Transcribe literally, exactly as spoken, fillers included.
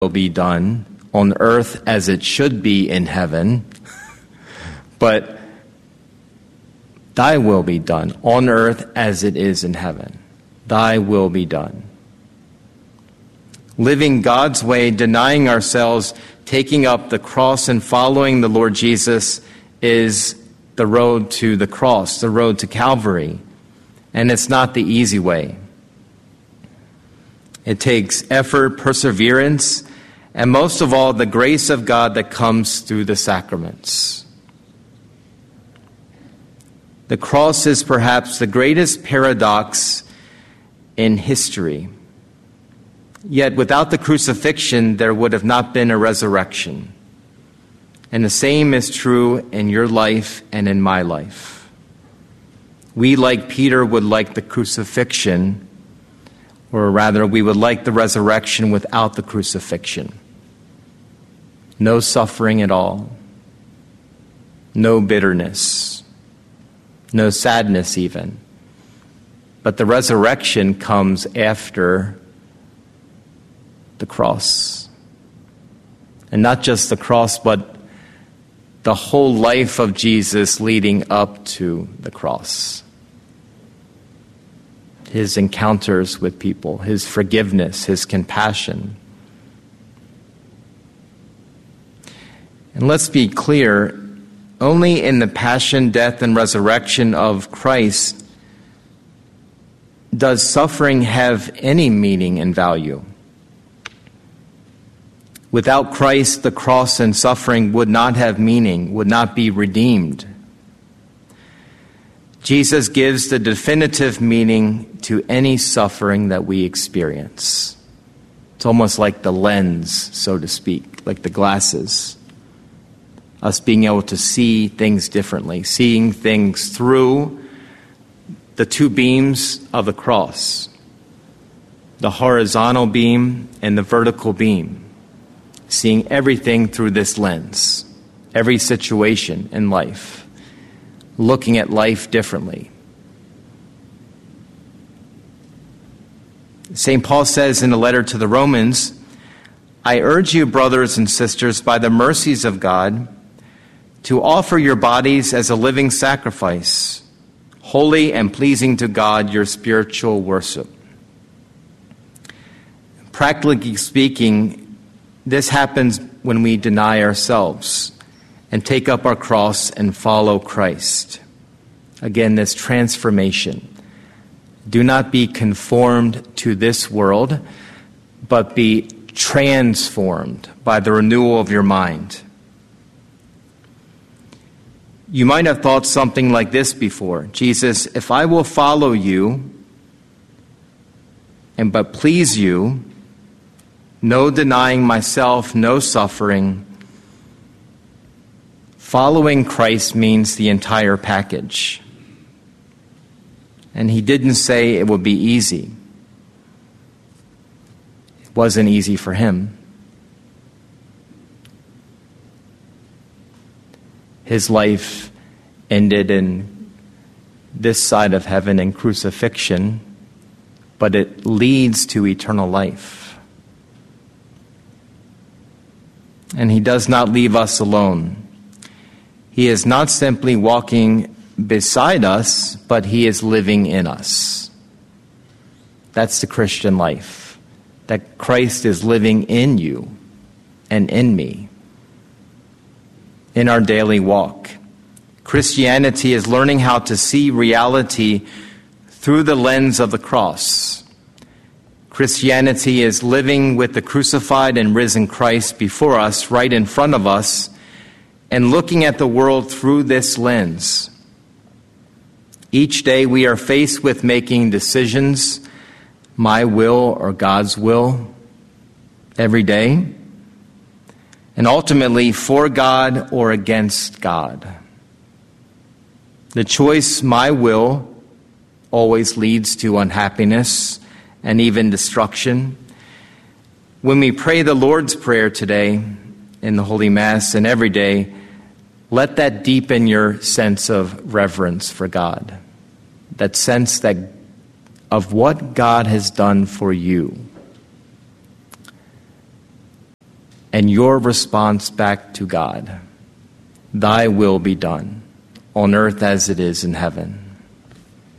will be done on earth as it should be in heaven, but thy will be done on earth as it is in heaven. Thy will be done. Living God's way, denying ourselves, taking up the cross and following the Lord Jesus is the road to the cross, the road to Calvary. And it's not the easy way. It takes effort, perseverance, and most of all, the grace of God that comes through the sacraments. The cross is perhaps the greatest paradox in history. Yet without the crucifixion, there would have not been a resurrection. And the same is true in your life and in my life. We, like Peter, would like the crucifixion, or rather, we would like the resurrection without the crucifixion. No suffering at all. No bitterness. No sadness even. But the resurrection comes after the cross. And not just the cross, but the whole life of Jesus leading up to the cross. His encounters with people, his forgiveness, his compassion. And let's be clear, only in the passion, death, and resurrection of Christ does suffering have any meaning and value. Without Christ, the cross and suffering would not have meaning, would not be redeemed. Jesus gives the definitive meaning to any suffering that we experience. It's almost like the lens, so to speak, like the glasses. Us being able to see things differently, seeing things through the two beams of the cross, the horizontal beam and the vertical beam. Seeing everything through this lens, every situation in life, looking at life differently. Saint Paul says in the letter to the Romans, I urge you, brothers and sisters, by the mercies of God, to offer your bodies as a living sacrifice, holy and pleasing to God, your spiritual worship. Practically speaking, this happens when we deny ourselves and take up our cross and follow Christ. Again, this transformation. Do not be conformed to this world, but be transformed by the renewal of your mind. You might have thought something like this before. Jesus, if I will follow you and but please you, no denying myself, no suffering. Following Christ means the entire package. And he didn't say it would be easy. It wasn't easy for him. His life ended in this side of heaven in crucifixion, but it leads to eternal life. And he does not leave us alone. He is not simply walking beside us, but he is living in us. That's the Christian life. That Christ is living in you and in me. In our daily walk. Christianity is learning how to see reality through the lens of the cross. Christianity is living with the crucified and risen Christ before us, right in front of us, and looking at the world through this lens. Each day we are faced with making decisions, my will or God's will, every day, and ultimately for God or against God. The choice, my will, always leads to unhappiness and even destruction. When we pray the Lord's Prayer today in the Holy Mass and every day, let that deepen your sense of reverence for God. That sense that of what God has done for you. and your response back to God. Thy will be done, on earth as it is in heaven.